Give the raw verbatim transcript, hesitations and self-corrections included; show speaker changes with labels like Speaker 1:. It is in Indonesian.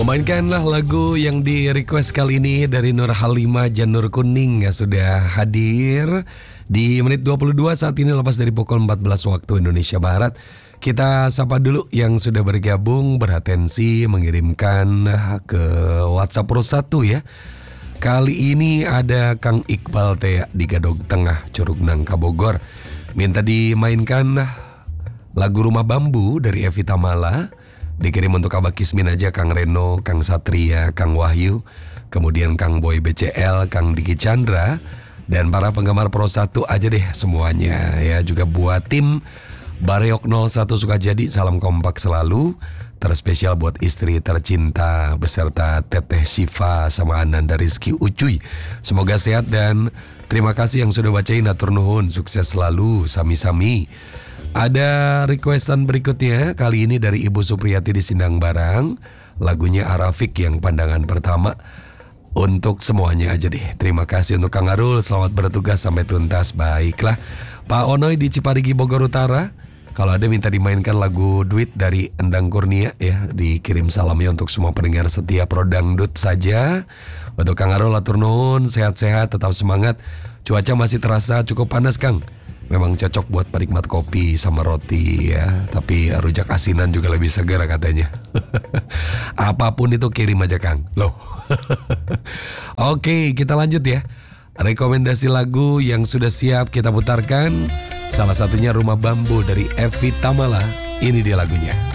Speaker 1: Mainkanlah lagu yang di request kali ini dari Nur Halimah Janur Kuning yang sudah hadir di menit dua puluh dua saat ini lepas dari pukul empat belas waktu Indonesia Barat. Kita sapa dulu yang sudah bergabung, beratensi mengirimkan ke WhatsApp Pro satu ya. Kali ini ada Kang Iqbal Tea di Gadog Tengah, Curug Nangka, Bogor. Minta dimainkan lagu Rumah Bambu dari Evi Tamala. Dikirim untuk Abah Kismin aja, Kang Reno, Kang Satria, Kang Wahyu, kemudian Kang Boy B C L, Kang Diki Chandra, dan para penggemar Pro satu aja deh semuanya ya. Juga buat tim Bareok nol satu Sukajadi, salam kompak selalu. Terspesial buat istri tercinta beserta Teteh Syifa sama Ananda Rizky Ucuy. Semoga sehat dan terima kasih yang sudah bacain, atur nuhun, sukses selalu, sami-sami. Ada requestan berikutnya kali ini dari Ibu Supriyati di Sindang Barang. Lagunya Arafik yang pandangan pertama. Untuk semuanya aja deh. Terima kasih untuk Kang Arul, selamat bertugas sampai tuntas. Baiklah, Pak Onoy di Ciparigi Bogor Utara, kalau ada minta dimainkan lagu Duit dari Endang Kurnia ya. Dikirim salamnya untuk semua pendengar setia Pro Dangdut saja. Untuk Kang Arul atur nuhun, sehat-sehat, tetap semangat. Cuaca masih terasa cukup panas Kang. Memang cocok buat penikmat kopi sama roti ya. Tapi rujak asinan juga lebih segar katanya. Apapun itu kirim aja Kang. Loh. Oke, kita lanjut ya. Rekomendasi lagu yang sudah siap kita putarkan. Salah satunya Rumah Bambu dari Evi Tamala. Ini dia lagunya.